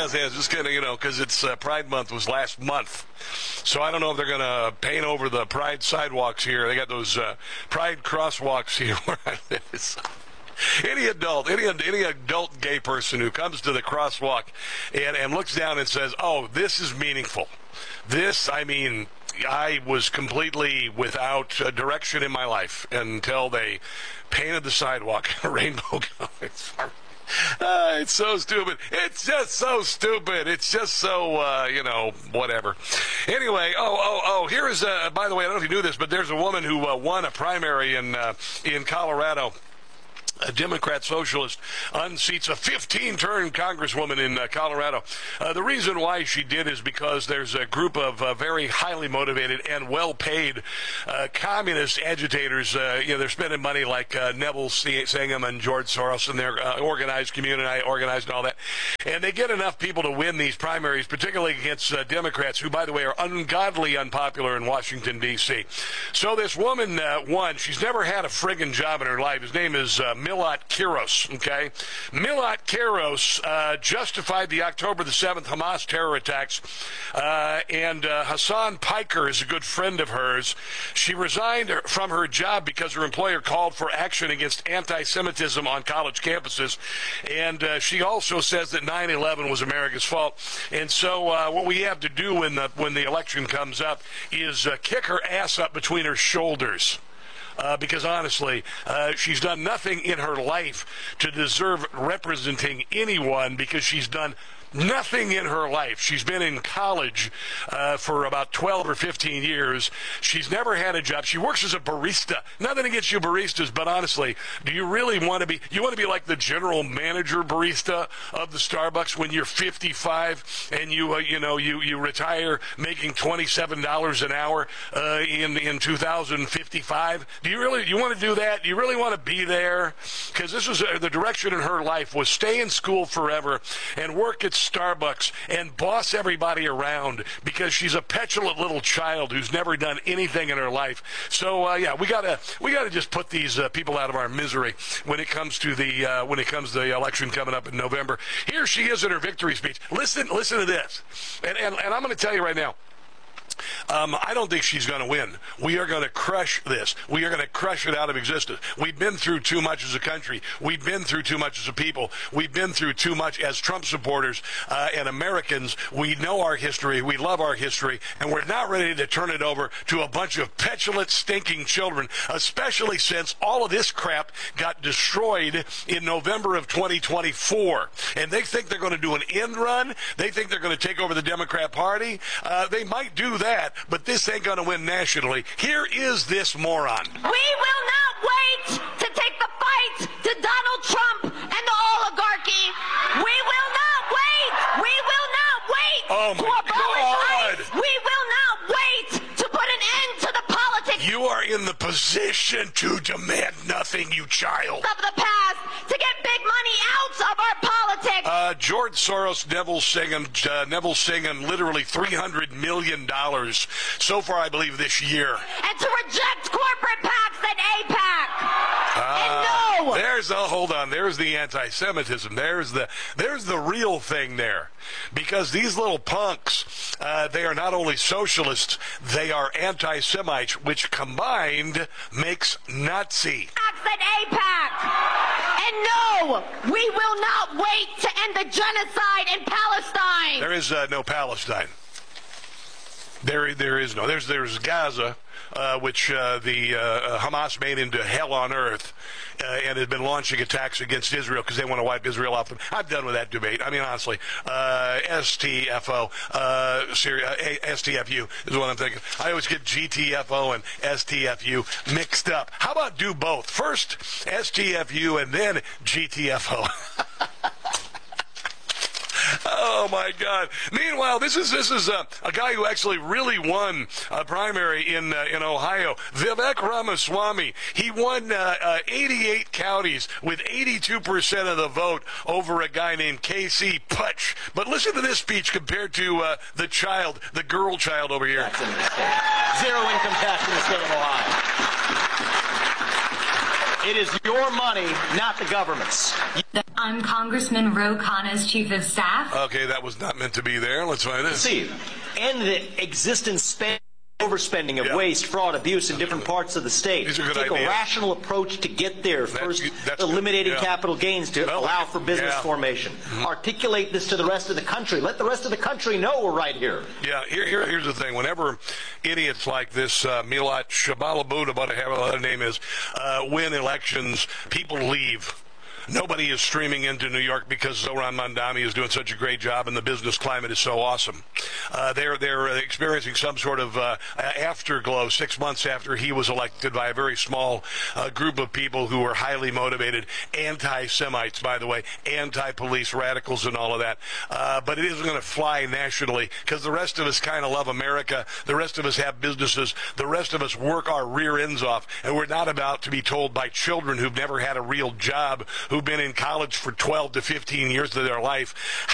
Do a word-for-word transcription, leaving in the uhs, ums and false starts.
Yes, yes, just kind of, you know, because it's uh, Pride Month was last month. So I don't know if they're going to paint over the Pride sidewalks here. They got those uh, Pride crosswalks here where I live. Any adult, any any adult gay person who comes to the crosswalk and, and looks down and says, oh, this is meaningful. This, I mean, I was completely without uh, direction in my life until they painted the sidewalk rainbow colors. Uh, it's so stupid. It's just so stupid. It's just so, uh, you know, whatever. Anyway, oh, oh, oh, here is, uh, by the way, I don't know if you knew this, but there's a woman who uh, won a primary in uh, in Colorado. A Democrat socialist unseats a fifteen-term congresswoman in uh, Colorado. Uh, the reason why she did is because there's a group of uh, very highly motivated and well-paid uh, communist agitators. Uh, you know, they're spending money like uh, Neville Singham and George Soros and their uh, organized community, organized and all that. And they get enough people to win these primaries, particularly against uh, Democrats, who, by the way, are ungodly unpopular in Washington, D C So this woman uh, won. She's never had a friggin' job in her life. His name is uh, Milot Kiros, okay? Milot Kiros uh, justified the October the seventh Hamas terror attacks, uh, and uh, Hassan Piker is a good friend of hers. She resigned from her job because her employer called for action against anti-Semitism on college campuses, and uh, she also says that nine eleven was America's fault. And so uh, what we have to do when the, when the election comes up is uh, kick her ass up between her shoulders. Uh, because honestly, uh, she's done nothing in her life to deserve representing anyone, because she's done nothing in her life. She's been in college uh, for about twelve or fifteen years. She's never had a job. She works as a barista. Nothing against you baristas, but honestly, do you really want to be, you want to be like the general manager barista of the Starbucks when you're fifty-five and you, uh, you know, you, you retire making twenty-seven dollars an hour uh, in, in two thousand fifty-five? Do you really, you want to do that? Do you really want to be there? Because this was uh, the direction in her life was stay in school forever and work at Starbucks and boss everybody around, because she's a petulant little child who's never done anything in her life. So uh, yeah, we gotta we gotta just put these uh, people out of our misery when it comes to the uh, when it comes to the election coming up in November. Here she is in her victory speech. Listen, listen to this, and and, and I'm going to tell you right now. Um, I don't think she's going to win. We are going to crush this. We are going to crush it out of existence. We've been through too much as a country. We've been through too much as a people. We've been through too much as Trump supporters uh, and Americans. We know our history. We love our history. And we're not ready to turn it over to a bunch of petulant, stinking children, especially since all of this crap got destroyed in November of twenty twenty-four. And they think they're going to do an end run. They think they're going to take over the Democrat Party. Uh, they might do that. That, but this ain't going to win nationally. Here is this moron. We will not wait to take the fight to Donald Trump and the oligarchy. We will not wait. We will not wait oh my to abolish God. ICE. We will not wait to put an end to the politics. You are in the position to demand nothing, you child. Of the past, to get big money out of our politics. Uh, George Soros, Neville Singham, uh, Neville Singham, literally three hundred million dollars so far, I believe, this year. And to reject corporate PACs and AIPAC. Uh, and no. There's the, hold on, there's the anti-Semitism. There's the, there's the real thing there. Because these little punks, uh, they are not only socialists, they are anti-Semites, which combined makes Nazi. PACs and AIPAC. And no, we will not wait to end the genocide in Palestine. There is uh, no Palestine. There, there is no. There's, there's Gaza, uh, which uh, the uh, Hamas made into hell on earth, uh, and has been launching attacks against Israel because they want to wipe Israel off them. I'm done with that debate. I mean, honestly, uh, S T F O, uh, Syria, S T F U is what I'm thinking. I always get G T F O and S T F U mixed up. How about do both? First S T F U and then G T F O. Oh my God! Meanwhile, this is this is a, a guy who actually really won a primary in uh, in Ohio. Vivek Ramaswamy. He won uh, uh, eighty-eight counties with eighty-two percent of the vote over a guy named K C Putsch. But listen to this speech compared to uh, the child, the girl child over here. Zero income tax in the state of Ohio. It is your money, not the government's. I'm Congressman Ro Khanna's chief of staff. Okay, that was not meant to be there. Let's find this. See, and the existence span. Overspending of yeah. waste, fraud, abuse in different parts of the state. These are good Take ideas. a rational approach to get there. That's, First, that's eliminating yeah. capital gains to well, allow for business yeah. formation. Mm-hmm. Articulate this to the rest of the country. Let the rest of the country know we're right here. Yeah, here, here, here's the thing. Whenever idiots like this uh, Milat Shabalabud, whatever the name is, uh, win elections, people leave. Nobody is streaming into New York because Zohran Mamdani is doing such a great job and the business climate is so awesome. Uh, they're they're experiencing some sort of uh, afterglow six months after he was elected by a very small uh, group of people who were highly motivated, anti-Semites, by the way, anti-police radicals and all of that. Uh, but it isn't going to fly nationally because the rest of us kind of love America. The rest of us have businesses. The rest of us work our rear ends off. And we're not about to be told by children who've never had a real job, who've been in college for twelve to fifteen years of their life,